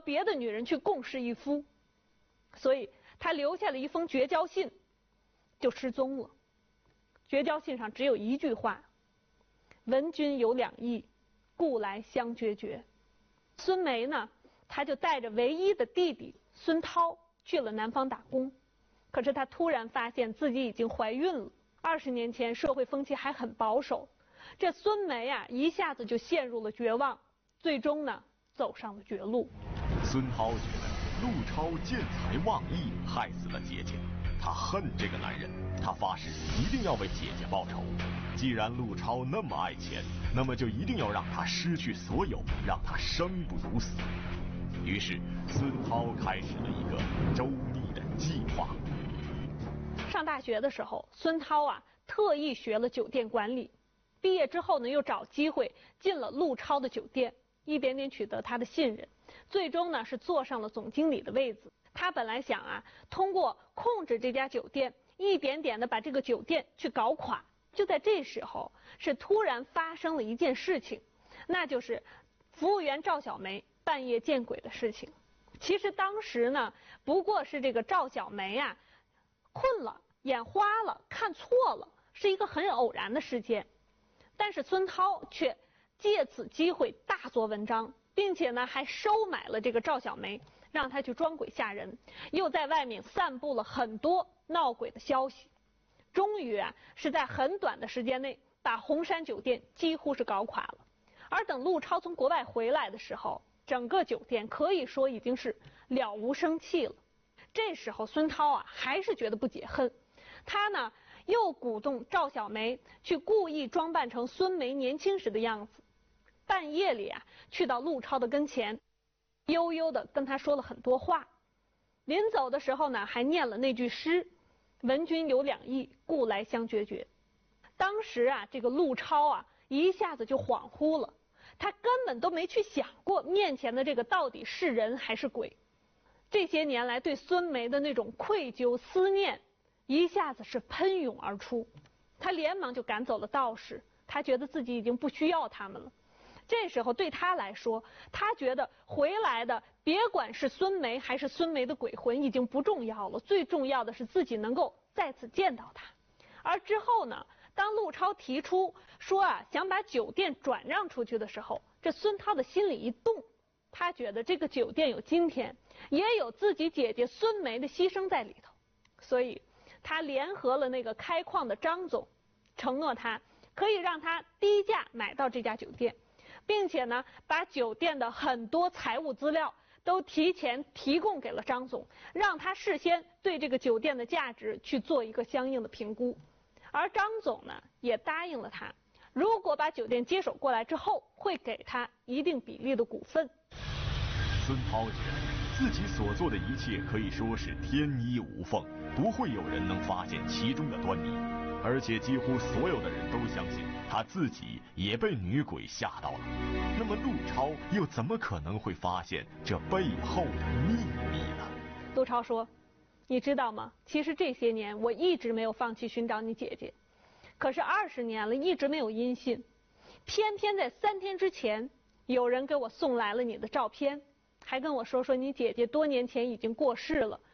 别的女人去共侍一夫，所以他留下了一封绝交信，就失踪了。绝交信上只有一句话：闻君有两意，故来相决绝。孙梅呢，她就带着唯一的弟弟孙涛去了南方打工，可是她突然发现自己已经怀孕了。20年前社会风气还很保守，这孙梅啊一下子就陷入了绝望，最终呢走上了绝路。 孙涛觉得陆超见财忘义，害死了姐姐，他恨这个男人，他发誓一定要为姐姐报仇。既然陆超那么爱钱，那么就一定要让他失去所有，让他生不如死。于是孙涛开始了一个周密的计划。 上大学的时候，孙涛啊特意学了酒店管理，毕业之后呢又找机会进了陆超的酒店，一点点取得他的信任，最终呢是坐上了总经理的位子。他本来想啊通过控制这家酒店，一点点的把这个酒店去搞垮。就在这时候，是突然发生了一件事情，那就是服务员赵小梅半夜见鬼的事情。其实当时呢不过是这个赵小梅啊困了，眼花了，看错了，是一个很偶然的事件。但是孙涛却借此机会大做文章，并且呢还收买了这个赵小梅，让她去装鬼吓人，又在外面散布了很多闹鬼的消息。终于啊是在很短的时间内把红山酒店几乎是搞垮了。而等陆超从国外回来的时候，整个酒店可以说已经是了无生气了。这时候孙涛啊还是觉得不解恨，他呢又鼓动赵小梅去故意装扮成孙梅年轻时的样子，半夜里啊去到陆超的跟前，悠悠的跟他说了很多话。临走的时候呢还念了那句诗：闻君有两意，故来相决绝。当时啊这个陆超啊一下子就恍惚了，他根本都没去想过面前的这个到底是人还是鬼。这些年来对孙梅的那种愧疚思念一下子是喷涌而出，他连忙就赶走了道士，他觉得自己已经不需要他们了。这时候对他来说，他觉得回来的别管是孙梅还是孙梅的鬼魂已经不重要了，最重要的是自己能够再次见到他。而之后呢，当陆超提出说啊想把酒店转让出去的时候，这孙涛的心里一动，他觉得这个酒店有今天，也有自己姐姐孙梅的牺牲在里头，所以他联合了那个开矿的张总，承诺他可以让他低价买到这家酒店，并且呢把酒店的很多财务资料都提前提供给了张总，让他事先对这个酒店的价值去做一个相应的评估。而张总呢也答应了他，如果把酒店接手过来之后，会给他一定比例的股份。 孙涛觉得自己所做的一切可以说是天衣无缝，不会有人能发现其中的端倪，而且几乎所有的人都相信他自己也被女鬼吓到了。那么陆超又怎么可能会发现这背后的秘密呢？ 陆超说，你知道吗，其实这些年我一直没有放弃寻找你姐姐，可是20年了一直没有音信，偏偏在3天之前有人给我送来了你的照片，还跟我说你姐姐多年前已经过世了，